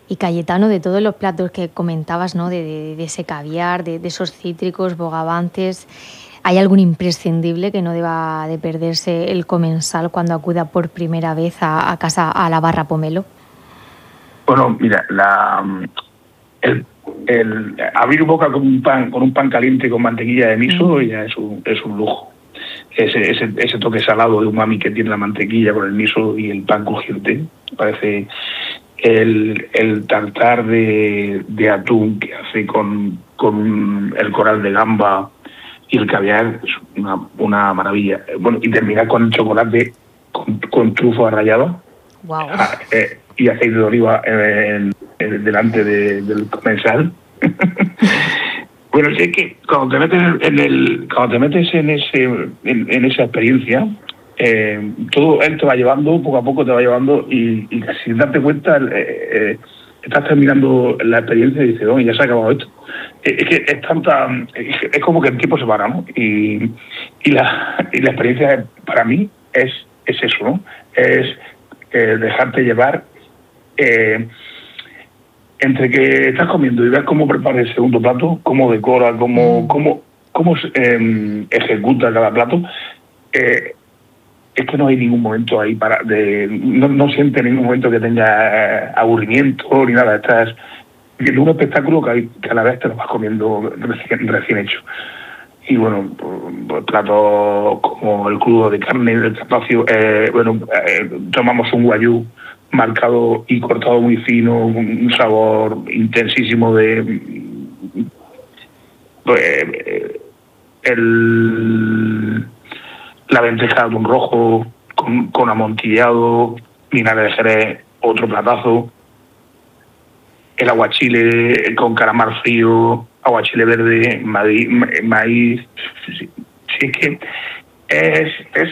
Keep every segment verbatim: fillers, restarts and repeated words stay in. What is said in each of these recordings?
Y Cayetano, de todos los platos que comentabas, ¿no? De, de, de ese caviar, de, de esos cítricos, bogavantes, ¿hay algún imprescindible que no deba de perderse el comensal cuando acuda por primera vez a, a casa a la Barra Pomelo? Bueno, mira, la, el, el abrir boca con un pan, con un pan caliente con mantequilla de miso, mm. ya es un, es un lujo. Ese, ese, ese toque salado de umami que tiene la mantequilla con el miso y el pan crujiente, parece el, el tartar de, de atún que hace con, con el coral de gamba y el caviar, es una, una maravilla. Bueno, y terminar con el chocolate con, con trufas ralladas. Wow. Eh, y aceite de oliva en, en, delante de, del comensal. Bueno, es que cuando te metes en el, cuando te metes en ese, en, en esa experiencia, eh, todo él te va llevando, poco a poco te va llevando, y, y sin darte cuenta, eh, eh, estás terminando la experiencia y dices, oh, ya se ha acabado esto. Eh, es que es tanta, es, es como que el tiempo se para, ¿no? Y, y la, y la experiencia para mí es, es eso, ¿no? Es eh, dejarte llevar. Eh, entre que estás comiendo y ves cómo prepara el segundo plato, cómo decora, cómo, cómo, cómo eh, ejecuta cada plato, eh, es que no hay ningún momento ahí para, de, no, no siente ningún momento que tenga aburrimiento ni nada. Estás viendo un espectáculo que, hay, que a la vez te lo vas comiendo recién, recién hecho. Y bueno, pues, platos como el crudo de carne, el carpaccio, eh, bueno, eh, tomamos un guayú marcado y cortado muy fino, un sabor intensísimo de eh, el la lenteja de atún rojo con, con amontillado, vinagre de Jerez, otro platazo, el aguachile con calamar frío, aguachile verde, maíz, maíz sí, sí, es que es, es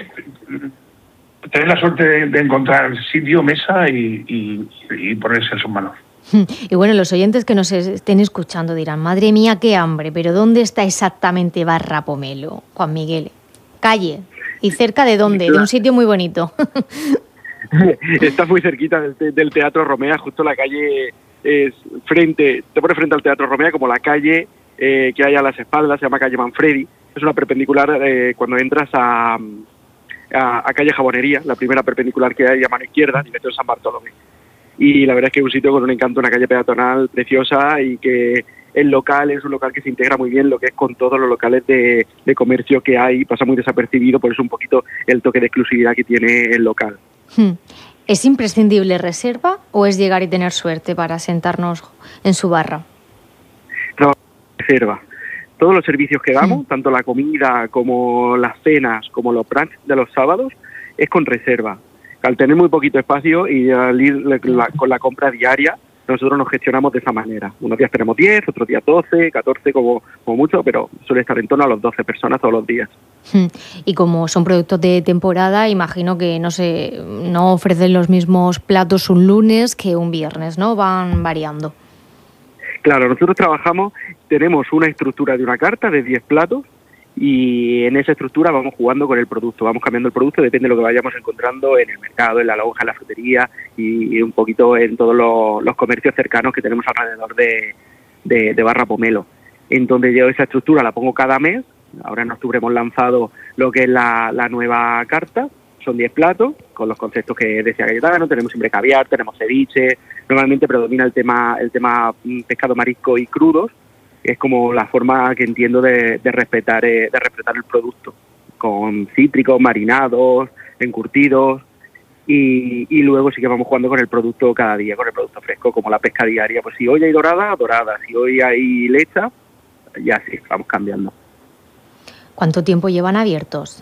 tener la suerte de, de encontrar sitio, mesa y, y, y ponerse en sus manos. Y bueno, los oyentes que nos estén escuchando dirán, madre mía, qué hambre, pero ¿dónde está exactamente Barra Pomelo, Juan Miguel? Calle. ¿Y cerca de dónde? De un sitio muy bonito. Está muy cerquita del, del Teatro Romea, justo la calle es frente, te pone frente al Teatro Romea, como la calle eh, que hay a las espaldas, se llama calle Manfredi. Es una perpendicular eh, cuando entras a... A, a calle Jabonería, la primera perpendicular que hay a mano izquierda, directo de San Bartolomé. Y la verdad es que es un sitio con un encanto, una calle peatonal preciosa, y que el local es un local que se integra muy bien lo que es con todos los locales de, de comercio que hay, pasa muy desapercibido, por eso un poquito el toque de exclusividad que tiene el local. ¿Es imprescindible reserva o es llegar y tener suerte para sentarnos en su barra? No, reserva. Todos los servicios que damos, sí. tanto la comida como las cenas, como los brunch de los sábados, es con reserva. Al tener muy poquito espacio y al ir la, con la compra diaria, nosotros nos gestionamos de esa manera. Unos días tenemos diez, otros días doce, catorce como, como mucho, pero suele estar en torno a los doce personas todos los días. Y como son productos de temporada, imagino que no sé, no ofrecen los mismos platos un lunes que un viernes, ¿no? Van variando. Claro, nosotros trabajamos, tenemos una estructura de una carta de diez platos y en esa estructura vamos jugando con el producto, vamos cambiando el producto, depende de lo que vayamos encontrando en el mercado, en la lonja, en la frutería y un poquito en todos los, los comercios cercanos que tenemos alrededor de, de, de Barra Pomelo. Entonces yo esa estructura la pongo cada mes, ahora en octubre hemos lanzado lo que es la, la nueva carta, son diez platos, con los conceptos que decía Cayetano, tenemos siempre caviar, tenemos ceviche, normalmente predomina el tema el tema pescado, marisco y crudos, es como la forma que entiendo de, de respetar eh, de respetar el producto, con cítricos, marinados, encurtidos, y, y luego sí que vamos jugando con el producto cada día, con el producto fresco, como la pesca diaria, pues si hoy hay dorada, dorada, si hoy hay lecha, ya sí, vamos cambiando. ¿Cuánto tiempo llevan abiertos?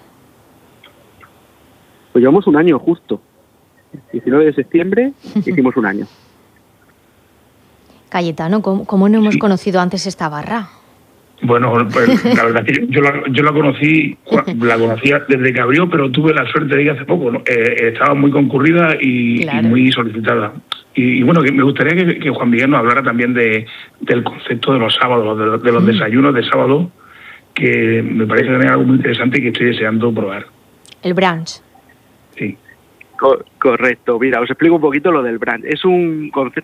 Pues llevamos un año justo. diecinueve de septiembre hicimos un año. Cayetano, ¿cómo, cómo no hemos sí. conocido antes esta barra? Bueno, pues la verdad es que yo la, yo la conocí, la conocía desde que abrió, pero tuve la suerte de ir hace poco, ¿no? Eh, estaba muy concurrida y, claro. y muy solicitada. Y, y bueno, que me gustaría que, que Juan Miguel nos hablara también de, del concepto de los sábados, de, de los mm. desayunos de sábado, que me parece también algo muy interesante y que estoy deseando probar. El brunch. Sí. Co- correcto. Mira, os explico un poquito lo del brunch. Es un concepto